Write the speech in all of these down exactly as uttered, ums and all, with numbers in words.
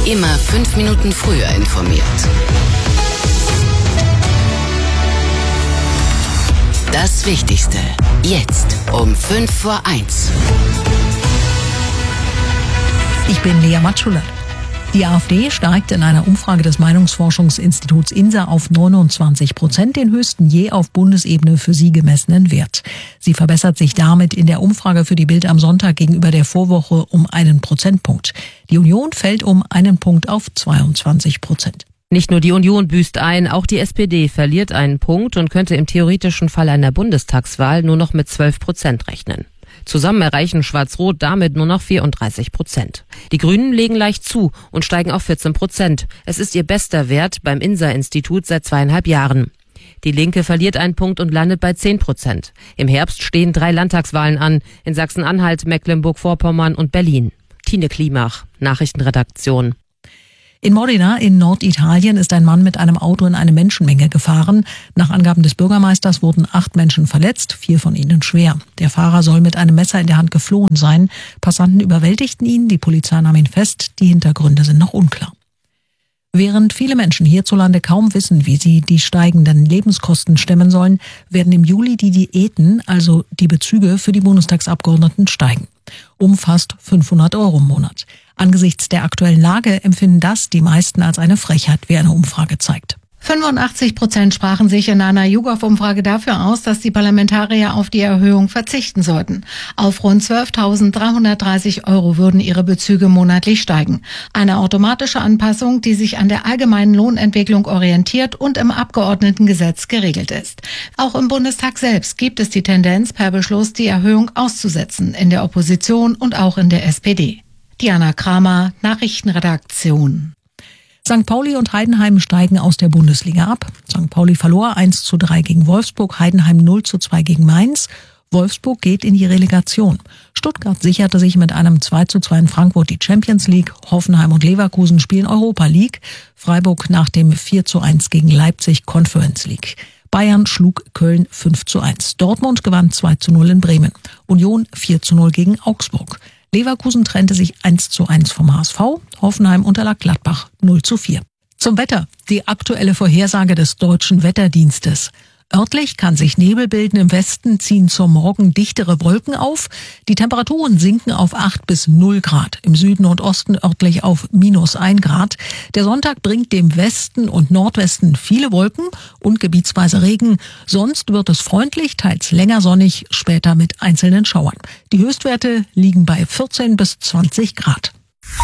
Immer fünf Minuten früher informiert. Das Wichtigste. Jetzt um fünf vor eins. Ich bin Lea Matschula. Die AfD steigt in einer Umfrage des Meinungsforschungsinstituts INSA auf neunundzwanzig Prozent, den höchsten je auf Bundesebene für sie gemessenen Wert. Sie verbessert sich damit in der Umfrage für die Bild am Sonntag gegenüber der Vorwoche um einen Prozentpunkt. Die Union fällt um einen Punkt auf zweiundzwanzig Prozent. Nicht nur die Union büßt ein, auch die S P D verliert einen Punkt und könnte im theoretischen Fall einer Bundestagswahl nur noch mit zwölf Prozent rechnen. Zusammen erreichen Schwarz-Rot damit nur noch vierunddreißig Prozent. Die Grünen legen leicht zu und steigen auf vierzehn Prozent. Es ist ihr bester Wert beim INSA-Institut seit zweieinhalb Jahren. Die Linke verliert einen Punkt und landet bei zehn Prozent. Im Herbst stehen drei Landtagswahlen an, in Sachsen-Anhalt, Mecklenburg-Vorpommern und Berlin. Tine Klimach, Nachrichtenredaktion. In Modena in Norditalien ist ein Mann mit einem Auto in eine Menschenmenge gefahren. Nach Angaben des Bürgermeisters wurden acht Menschen verletzt, vier von ihnen schwer. Der Fahrer soll mit einem Messer in der Hand geflohen sein. Passanten überwältigten ihn, die Polizei nahm ihn fest. Die Hintergründe sind noch unklar. Während viele Menschen hierzulande kaum wissen, wie sie die steigenden Lebenskosten stemmen sollen, werden im Juli die Diäten, also die Bezüge für die Bundestagsabgeordneten, steigen. Um fast fünfhundert Euro im Monat. Angesichts der aktuellen Lage empfinden das die meisten als eine Frechheit, wie eine Umfrage zeigt. fünfundachtzig Prozent sprachen sich in einer YouGov-Umfrage dafür aus, dass die Parlamentarier auf die Erhöhung verzichten sollten. Auf rund zwölftausenddreihundertdreißig Euro würden ihre Bezüge monatlich steigen. Eine automatische Anpassung, die sich an der allgemeinen Lohnentwicklung orientiert und im Abgeordnetengesetz geregelt ist. Auch im Bundestag selbst gibt es die Tendenz, per Beschluss die Erhöhung auszusetzen, in der Opposition und auch in der S P D. Diana Kramer, Nachrichtenredaktion. Sankt Pauli und Heidenheim steigen aus der Bundesliga ab. Sankt Pauli verlor eins zu drei gegen Wolfsburg, Heidenheim null zu zwei gegen Mainz. Wolfsburg geht in die Relegation. Stuttgart sicherte sich mit einem zwei zu zwei in Frankfurt die Champions League. Hoffenheim und Leverkusen spielen Europa League. Freiburg nach dem vier zu eins gegen Leipzig Conference League. Bayern schlug Köln fünf zu eins. Dortmund gewann zwei zu null in Bremen. Union vier zu null gegen Augsburg. Leverkusen trennte sich eins zu eins vom H S V, Hoffenheim unterlag Gladbach null zu vier. Zum Wetter, die aktuelle Vorhersage des Deutschen Wetterdienstes. Örtlich kann sich Nebel bilden, im Westen ziehen zur Morgen dichtere Wolken auf. Die Temperaturen sinken auf acht bis null Grad, im Süden und Osten örtlich auf minus ein Grad. Der Sonntag bringt dem Westen und Nordwesten viele Wolken und gebietsweise Regen. Sonst wird es freundlich, teils länger sonnig, später mit einzelnen Schauern. Die Höchstwerte liegen bei vierzehn bis zwanzig Grad.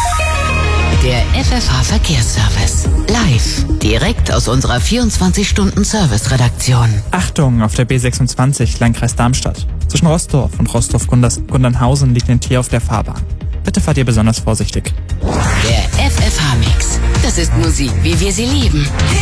Der F F H-Verkehrsservice. Live. Direkt aus unserer vierundzwanzig-Stunden-Service-Redaktion. Achtung, auf der B sechsundzwanzig, Landkreis Darmstadt. Zwischen Roßdorf und Rostow-Gundernhausen liegt ein Tier auf der Fahrbahn. Bitte fahrt ihr besonders vorsichtig. Der F F H-Mix. Das ist Musik, wie wir sie lieben.